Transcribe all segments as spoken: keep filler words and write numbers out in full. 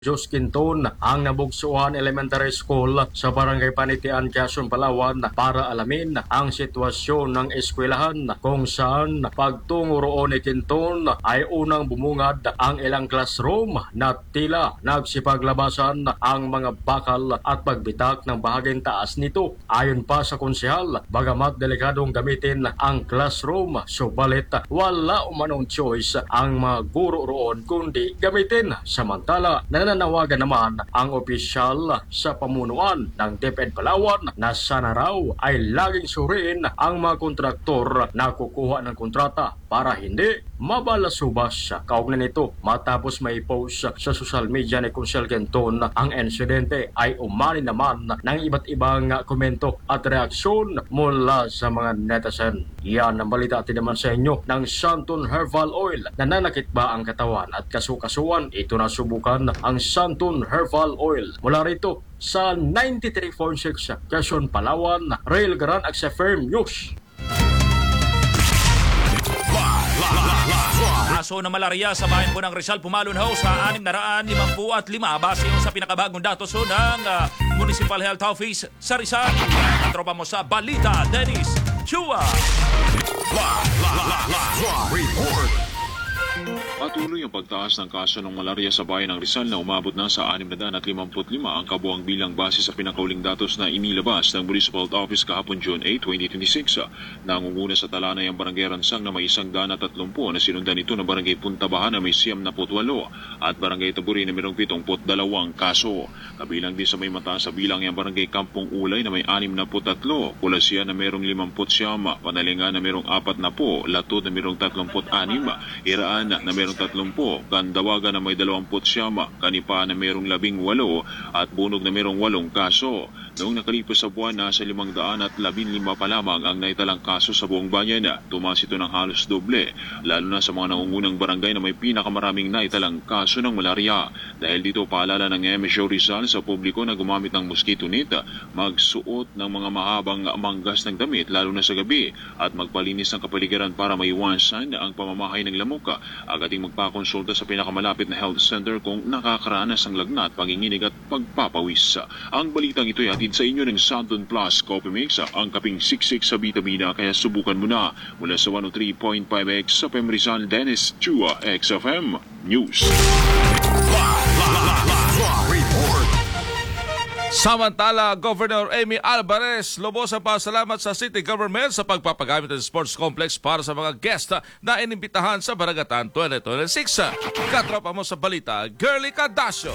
Diyos Quinton ang Nabugsuhan Elementary School sa Barangay Panitian, Quezon, Palawan para alamin ang sitwasyon ng eskwelahan kung saan pagtungo roon ni Quinton ay unang bumungad ang ilang classroom na tila nagsipaglabasan ang mga bakal at pagbitak ng bahaging taas nito. Ayon pa sa konsehal, bagamat delikadong gamitin ang classroom, subalit wala umanong choice ang mga guro roon kundi gamitin. Samantala, nananawagan naman ang opisyal sa pamunuan ng DepEd Palawan na sana raw ay laging suriin ang mga kontraktor na kukuha ng kontrata para hindi mabalasubas. Kaugnay nito, matapos may post sa social media ni Consel Quinton ang insidente ay umani naman ng iba't ibang komento at reaksyon mula sa mga netizen. Yan ang balita atin naman sa inyo ng Santon Herbal Oil. Nananakit ba ang katawan at kasukasuan? Ito na subukan ang Santon Herbal Oil. Mula rito sa ninety-three point six Quezon, Palawan, Rail Grand at sa Firm News. Kaso ng malarya sa bayan po ng Rizal pumalon ho sa six na limampu at lima base sa pinakabagong datos ho ng uh, Municipal Health Office sa Rizal. Katropa mo sa Balita, Dennis Chua. Report. Patuloy ang pagtaas ng kaso ng malarya sa bayan ng Rizal na umabot na sa six na limampu at lima ang kabuang bilang base sa pinakauling datos na inilabas ng Municipal Office kahapon June eighth, twenty twenty-six. Nangunguna sa talanay ang Barangay Ransang na may isang daan at tatlumpu na sinundan ito ng Barangay Puntabahan na may siyam na putwalo at Barangay Taburi na mayroong pitong put dalawang kaso. Kabilang din sa may mataas sa bilang ang Barangay Kampong Ulay na may anim na putatlo, Pulasya na mayroong limamput siyam, Panalingan na mayroong apat na po, Latod na mayroong tatlumput anim, Iraan na mayroong tatlumpu, Kandawaga na may dalawamput siyam, Kanipa na mayroong labing walo at Bunog na mayroong walong kaso. Noong nakalipas sa buwan, nasa limang daan at labing lima pa lamang ang naitalang kaso sa buong bayan. Tumaas ito ng halos doble, lalo na sa mga nangungunang barangay na may pinakamaraming naitalang kaso ng malarya. Dahil dito, paalala ng M S O Rizal sa publiko na gumamit ng mosquito net, magsuot ng mga mahabang manggas ng damit lalo na sa gabi at magpalinis ng kapaligiran para maiwasan ang pamamahay ng lamok. Agating magpakonsulta sa pinakamalapit na health center kung nakakaranas ng lagnat, panginginig at pagpapawis. Ang balitang ito ay hatid sa inyo ng Santon Plus Coffee Mix, ang kaping siksik sa vitamina, kaya subukan mo na. Mula sa one oh three point five X F M Rizal, Dennis Chua, X F M News. Report. Samantala, Governor Amy Alvarez lubos ang pasalamat sa City Government sa pagpapagamit ng sports complex para sa mga guest na inimbitahan sa Barangatan twenty twenty-six. Katropa mo sa balita, Girly Cadasio.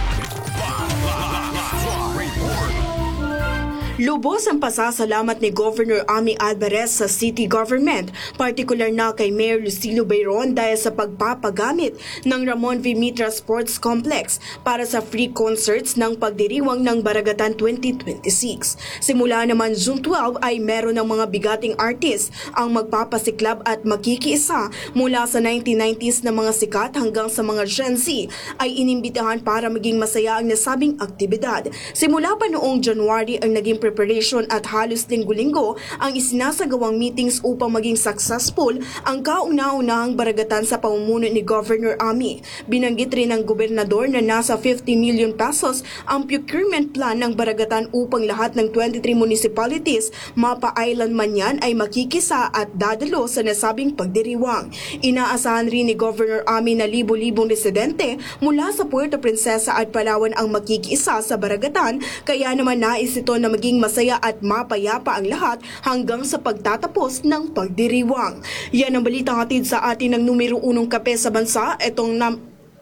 Lubos ang pasasalamat ni Governor Amy Alvarez sa City Government, partikular na kay Mayor Lucilo Bayron dahil sa pagpapagamit ng Ramon V. Mitra Sports Complex para sa free concerts ng pagdiriwang ng Barangatan twenty twenty-six. Simula naman June twelve ay meron ng mga bigating artist ang magpapasiklab at makikiisa mula sa nineteen nineties na mga sikat hanggang sa mga Gen Z ay inimbitahan para maging masaya ang nasabing aktibidad. Simula pa noong January ang naging preparation at halos linggo-linggo ang isinasagawang meetings upang maging successful ang kauna-unahang barangatan sa pamumuno ni Governor Amy. Binanggit rin ng gobernador na nasa fifty million pesos ang procurement plan ng barangatan upang lahat ng twenty-three municipalities, mapa-island man yan, ay makikisa at dadalo sa nasabing pagdiriwang. Inaasahan rin ni Governor Amy na libo-libong residente mula sa Puerto Princesa at Palawan ang makikisa sa barangatan, kaya naman nais ito na maging masaya at mapayapa ang lahat hanggang sa pagtatapos ng pagdiriwang. Yan ang balitang hatid sa atin ng numero unong kape sa bansa. Itong nam...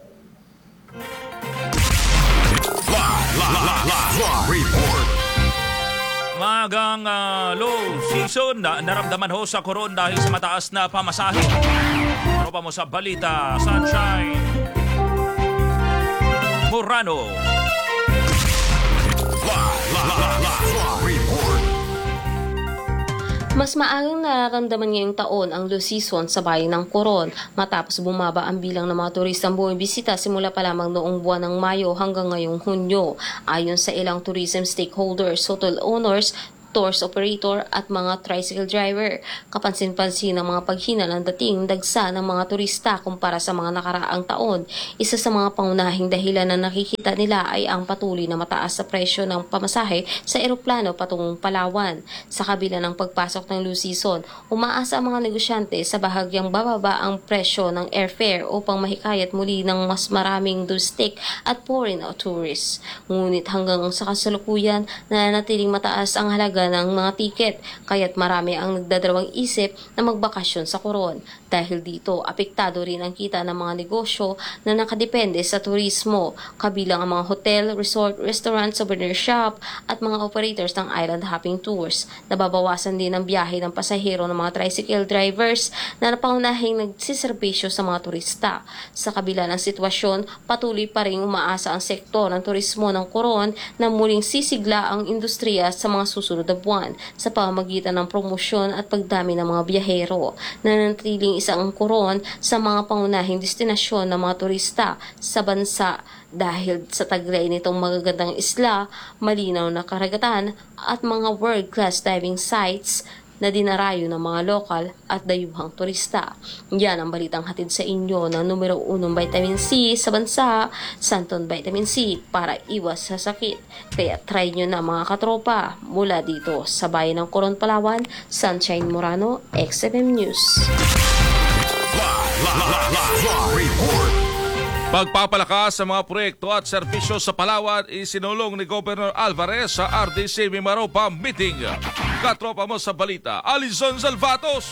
Report. Magang uh, low season na naramdaman ho sa Coron dahil sa mataas na pamasahe. Tropa mo sa balita, Sunshine Murano. Mas maagang nararamdaman ngayong taon ang low season sa bayan ng Coron matapos bumaba ang bilang ng mga turistang bumibisita simula pa lamang noong buwan ng Mayo hanggang ngayong Hunyo. Ayon sa ilang tourism stakeholders, hotel owners, tours operator at mga tricycle driver. Kapansin-pansin ang mga paghina ng dating dagsa ng mga turista kumpara sa mga nakaraang taon. Isa sa mga pangunahing dahilan na nakikita nila ay ang patuloy na mataas sa presyo ng pamasahe sa eroplano patungong Palawan. Sa kabila ng pagpasok ng low season, umaasa ang mga negosyante sa bahagyang bababa ang presyo ng airfare upang mahikayat muli ng mas maraming domestic at foreign tourists. Ngunit hanggang sa kasalukuyan, nananatiling mataas ang halaga ng mga tiket, kaya't marami ang nagdadalawang isip na magbakasyon sa Coron. Dahil dito, apektado rin ang kita ng mga negosyo na nakadepende sa turismo, kabilang ang mga hotel, resort, restaurant, souvenir shop at mga operators ng island hopping tours. Nababawasan din ang biyahe ng pasahero ng mga tricycle drivers na napaunahing nagsiservisyo sa mga turista. Sa kabila ng sitwasyon, patuloy pa rin umaasa ang sektor ng turismo ng Coron na muling sisigla ang industriya sa mga susunod na buwan sa pamamagitan ng promosyon at pagdami ng mga biyahero. Nananatiling isang Coron sa mga pangunahing destinasyon ng mga turista sa bansa dahil sa taglay nitong magagandang isla, malinaw na karagatan at mga world-class diving sites na dinarayo ng mga lokal at dayuhang turista. Yan ang balitang hatid sa inyo ng numero unong vitamin C sa bansa, Santon Vitamin C, para iwas sa sakit. Kaya try nyo na mga katropa. Mula dito sa bayan ng Coron, Palawan, Sunshine Morano, X F M News. Report. Pagpapalakas sa mga proyekto at serbisyo sa Palawan isinulong ni Governor Alvarez sa R D C Mimaropa meeting. Katropa mo sa balita, Alison Salvatos.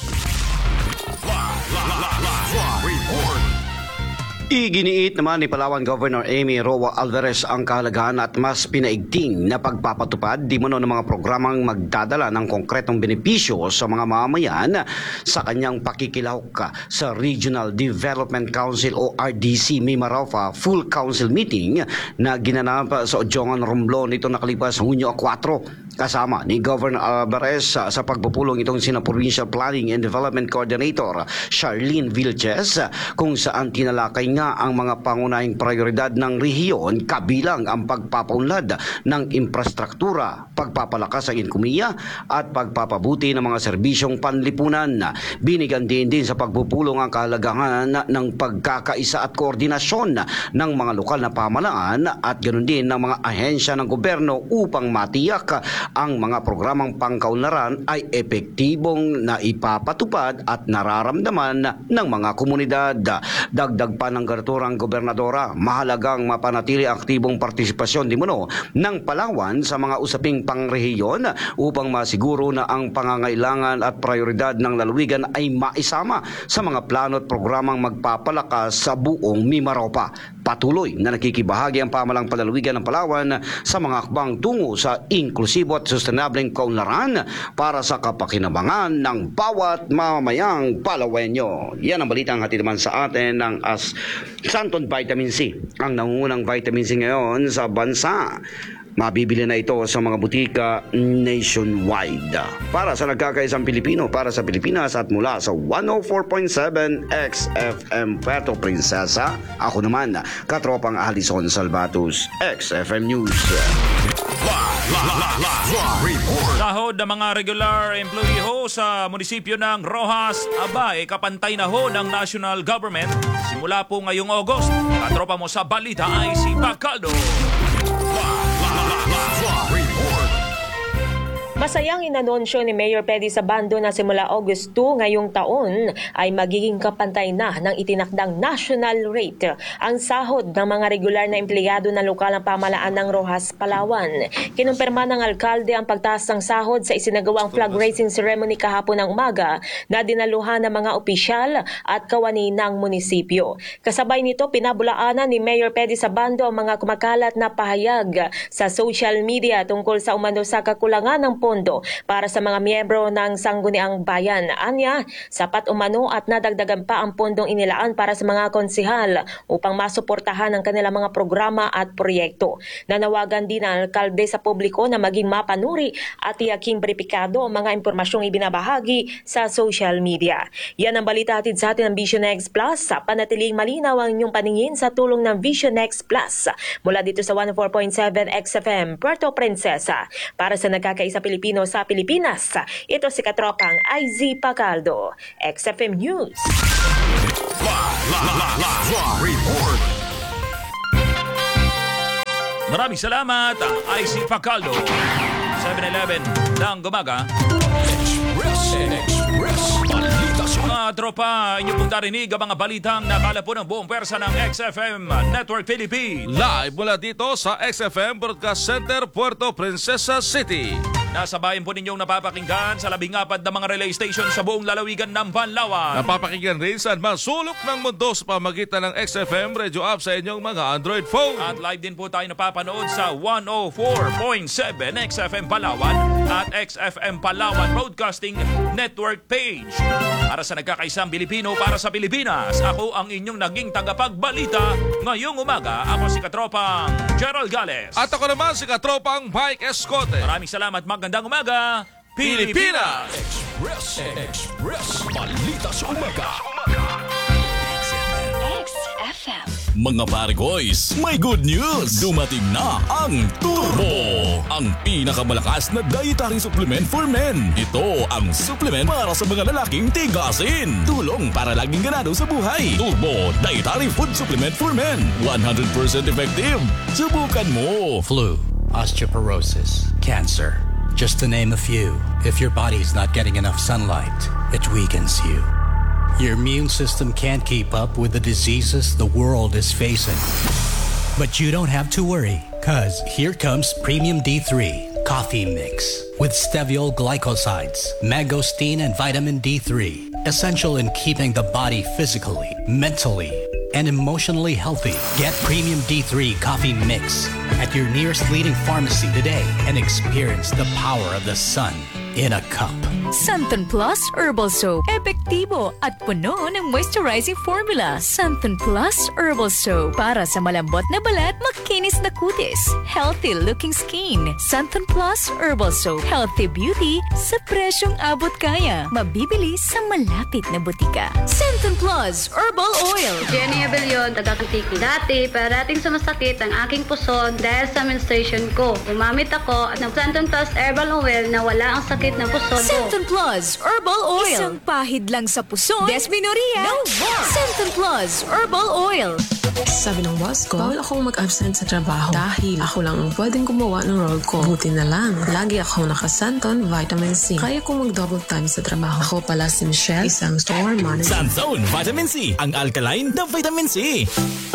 Report. Iginiit naman ni Palawan Governor Amy Roa Alvarez ang kahalagahan at mas pinaigting na pagpapatupad di mano ng mga programang magdadala ng konkretong benepisyo sa mga mamamayan sa kanyang pakikilahok sa Regional Development Council o R D C Mimaropa Full Council Meeting na ginanap sa Odjongan, Romblon nito nakalipas Hunyo four. Kasama ni Governor Alvarez sa, sa pagpupulong itong sina Provincial Planning and Development Coordinator Charlene Vilches, kung saan tinalakay nga ang mga pangunahing prioridad ng rehiyon kabilang ang pagpapaunlad ng infrastruktura, pagpapalakas ng ekonomiya at pagpapabuti ng mga serbisyong panlipunan. Binigyan din din sa pagpupulong ang kahalagahan ng pagkakaisa at koordinasyon ng mga lokal na pamahalaan at ganoon din ng mga ahensya ng gobyerno upang matiyak ang mga programang pangkaunlaran ay epektibong na ipapatupad at nararamdaman ng mga komunidad. Dagdag pa ng garaturang gobernadora, mahalagang mapanatili ang aktibong partisipasyon di mano ng Palawan sa mga usaping pangrehiyon upang masiguro na ang pangangailangan at prioridad ng lalawigan ay maisama sa mga plano at programang magpapalakas sa buong Mimaropa. Patuloy na nakikibahagi ang pamalang palalawigan ng Palawan sa mga akbang tungo sa inklusibo at sustainableng kaunlaran para sa kapakinabangan ng bawat mamamayang Palawenyo. Yan ang balitang hatid naman sa atin ng As Santon Vitamin C, ang nangungunang vitamin C ngayon sa bansa. Mabibili na ito sa mga butika nationwide. Para sa nagkakaisang Pilipino, para sa Pilipinas at mula sa one oh four point seven X F M Puerto Princesa, ako naman, katropang Alison Salvatos, X F M News. Report. Sahod ng mga regular employee ho sa munisipyo ng Rojas, aba, eh, kapantay na ho ng national government simula po ngayong August. Katropa mo sa balita ay si Bacaldo. Masayang inanunsyo ni Mayor Pedy Sabando na simula August two ngayong taon ay magiging kapantay na ng itinakdang national rate ang sahod ng mga regular na empleyado ng lokal na pamahalaan ng Rojas, Palawan. Kinumpirma ng alkalde ang pagtaas ng sahod sa isinagawang flag raising ceremony kahapon ng umaga na dinaluhan ng mga opisyal at kawani ng munisipyo. Kasabay nito, pinabulaanan ni Mayor Pedy Sabando ang mga kumakalat na pahayag sa social media tungkol sa umano sa kakulangan ng pondo para sa mga miyembro ng Sangguniang Bayan. Anya, sapat umano at nadagdagan pa ang pondong inilaan para sa mga konsehal upang masuportahan ang kanilang mga programa at proyekto. Nanawagan din ang alkalde sa publiko na maging mapanuri at tiyaking beripikado ang mga impormasyong ibinabahagi sa social media. Yan ang balita hatid sa atin ng Vision X Plus. Sa panatiling malinaw ang inyong paningin sa tulong ng Vision X Plus. Mula dito sa one oh four point seven X F M Puerto Princesa. Para sa nagkakaisa Pilipinas, Pilipino sa Pilipinas. Ito si Katropang I Z Pacaldo, X F M News. Report. Maraming salamat, I Z Pacaldo. seven eleven ng Gumaga. Express. Express. Balita sa Mga tropa, inyo pong narinig ang mga balitang nakala po ng buong persa ng X F M Network Philippines. Live mula dito sa X F M Broadcast Center, Puerto Princesa City. Nasa bayan po ninyong napapakinggan sa labing apat na mga relay station sa buong lalawigan ng Banlawan. Napapakinggan rin sa masulok ng mundo sa pamagitan ng X F M Radio app sa inyong mga Android phone. At live din po tayo napapanood sa one oh four point seven X F M Palawan at X F M Palawan Broadcasting Network page. Para sa nagkakaisang Pilipino para sa Pilipinas, ako ang inyong naging tagapagbalita ngayong umaga. Ako si Katropang Gerald Gales. At ako naman si Katropang Mike Escote. Maraming salamat, magandang umaga, Pilipinas! Express. Express. Balita sa umaga. X F M. Mga pare-boys, may good news! Dumating na ang Turbo! Ang pinakamalakas na dietary supplement for men. Ito ang supplement para sa mga lalaking tigasin. Tulong para laging ganado sa buhay. Turbo Dietary Food Supplement for Men. one hundred percent effective. Subukan mo! Flu, osteoporosis, cancer. Just to name a few. If your body's not getting enough sunlight, it weakens you. Your immune system can't keep up with the diseases the world is facing. But you don't have to worry, cause here comes Premium D three Coffee Mix with steviol glycosides, mangosteen, and vitamin D three. Essential in keeping the body physically, mentally, and emotionally healthy. Get Premium D three Coffee Mix at your nearest leading pharmacy today and experience the power of the sun in a cup. Santon Plus Herbal Soap. Epektibo at puno ng moisturizing formula. Santon Plus Herbal Soap. Para sa malambot na balat, makinis na kutis. Healthy looking skin. Santon Plus Herbal Soap. Healthy beauty sa presyong abot kaya. Mabibili sa malapit na butika. Santon Plus Herbal Oil. Jenny Abellion, taga-Kutiki. Dati, parating sumasakit ang aking puson dahil sa menstruation ko. Gumamit ako ng Santon Plus Herbal Oil na wala ang sakit ng puson ko. Santon Plus Herbal Oil. Isang pahid lang sa puson. Desmenoria. No more. Santon Plus Herbal Oil. Sabi ng boss ko, bawal akong mag-absent sa trabaho dahil ako lang ang pwedeng gumawa ng role ko. Buti na lang, lagi akong naka-Santon Vitamin C. Kaya kong mag-double time sa trabaho. Ako pala si Michelle, isang store manager. Santon Vitamin C, ang alkaline na vitamin C.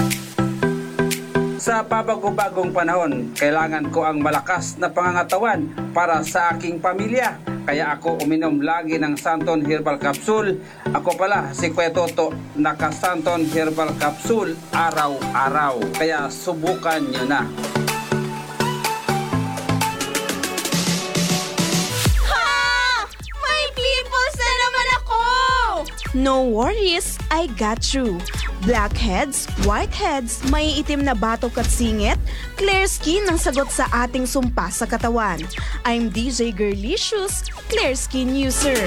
Sa pabago-bagong panahon, kailangan ko ang malakas na pangangatawan para sa aking pamilya. Kaya ako uminom lagi ng Santon Herbal Capsule. Ako pala si Kuya Toto, naka-Santon Herbal Capsule araw-araw. Kaya subukan nyo na. Ha! May pimples na naman ako! No worries, I got you. Blackheads, whiteheads, may itim na batok at singit, clear skin ang sagot sa ating sumpa sa katawan. I'm D J Girlicious, Clear Skin User.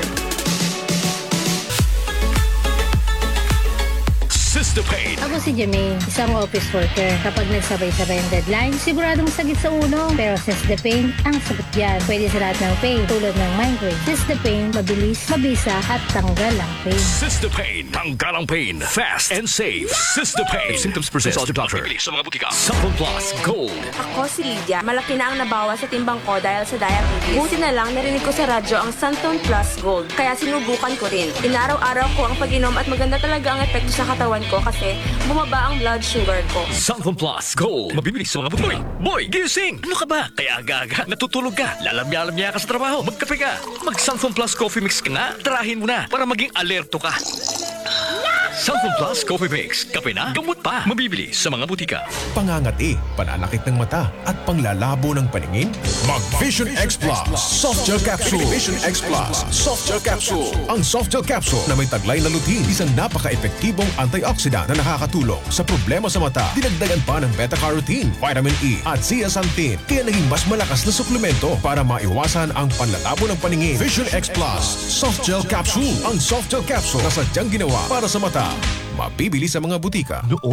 System-Pain. Ako si Jamie, isang office worker. Kapag nagsabay-sabay ang deadline, siguradong sakit sa ulo. Pero System-Pain, ang sagot yan. Pwede sa lahat ng pain, tulad ng migraine. System-Pain, mabilis, mabisa, at tanggal ang pain. System-Pain. Tanggal ang pain. Fast and safe. System-Pain. If symptoms persist, consult your doctor. Bibili sa mga butika. Santon Plus Gold. Ako si Lydia. Malaki na ang nabawas sa timbang ko dahil sa diabetes. Buti na lang narinig ko sa radyo ang Santon Plus Gold. Kaya sinubukan ko rin. Inaraw-araw ko ang pag-inom at maganda talaga ang epekto sa katawan ko kasi bumaba ang blood sugar ko. Santon Plus Gold. Mabibili sa mga butika. Boy, gising! Ano ka ba? Kaya aga-aga, natutulog ka. Lalamya-lamya ka sa trabaho. Magkape ka. Mag-Santon Plus Coffee Mix ka nga. Tarahin mo na para maging alerto ka. Santon Plus Coffee Mix. Kape na, gamot pa. Mabibili sa mga butika. Pangangati, pananakit ng mata, at panglalabo ng paningin? Mag Vision X Plus Soft Gel Capsule. Vision X Plus Soft Gel Capsule. Ang Soft Gel Capsule na may taglay na lutein, isang napaka-epektibong antioxidant na nakakatulong sa problema sa mata. Dinagdagan pa ng beta-carotene, vitamin E, at zeaxanthin, kaya naging mas malakas na suplemento para maiwasan ang panlalabo ng paningin. Vision X Plus Soft Gel Capsule. Ang Soft Gel Capsule na sadyang ginawa para sa mata. Mabibili sa mga butika. Noon,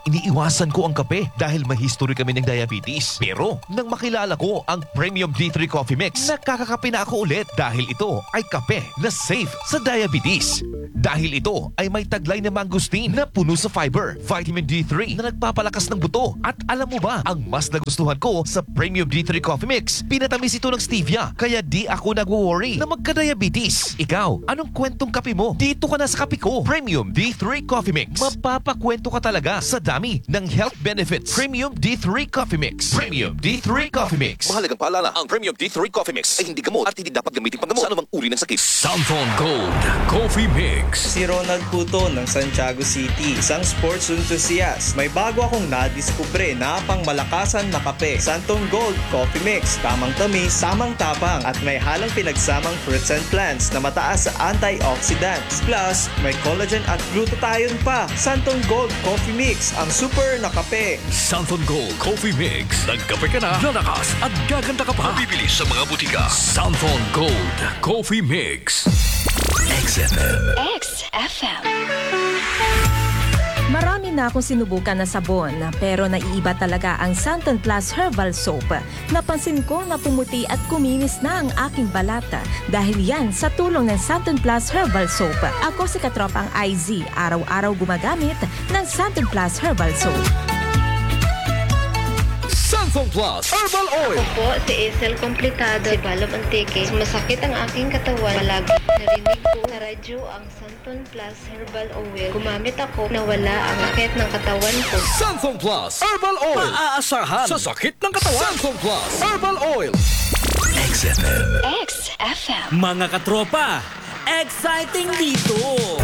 iniiwasan ko ang kape dahil may history kami ng diabetes. Pero nang makilala ko ang Premium D three Coffee Mix, nakakakape na ako ulit dahil ito ay kape na safe sa diabetes. Dahil ito ay may taglay na mangustin na puno sa fiber, vitamin D three na nagpapalakas ng buto. At alam mo ba, ang mas nagustuhan ko sa Premium D three Coffee Mix, pinatamis ito ng stevia, kaya di ako nag-worry na magka-diabetes. Ikaw, anong kwentong kape mo? Dito ka na sa kape ko. Premium D three Coffee Mix. Mapapakwento ka talaga sa dami ng health benefits. Premium D three Coffee Mix. Premium D three Coffee Mix. Mahalagang paalala, ang Premium D three Coffee Mix ay hindi gamot at hindi dapat gamitin panggamot sa anumang uri ng sakit. Santon Gold Coffee Mix. Si Ronald Puto ng Santiago City, isang sports enthusiast. May bago akong nadiskubre na pang malakasan na kape. Santon Gold Coffee Mix. Tamang tamis, samang tapang at may halang pinagsamang fruits and plants na mataas sa antioxidants. Plus, may collagen at glutathione pa. Santon Gold Coffee Mix, ang super na kape. Santon Gold Coffee Mix. Nagkape ka na, lalakas at gaganda ka pa. Mabibili sa mga butika. Santon Gold Coffee Mix. X F M. X F M. Marami na akong sinubukan na sabon, pero naiiba talaga ang Santon Plus Herbal Soap. Napansin ko na pumuti at kuminis na ang aking balata dahil yan sa tulong ng Santon Plus Herbal Soap. Ako si Katropang I Z, araw-araw gumagamit ng Santon Plus Herbal Soap. Santon Plus Herbal Oil. Ako po si Isel Komplikado, si Balo Mantique. Masakit ang aking katawan. Malagi narinig ko sa radyo ang Santon Plus Herbal Oil. Gumamit ako na wala ang sakit ng katawan ko. Santon Plus Herbal Oil. Maaasahan sa sakit ng katawan. Santon Plus Herbal Oil. X F M. X F M. Mga katropa, exciting dito!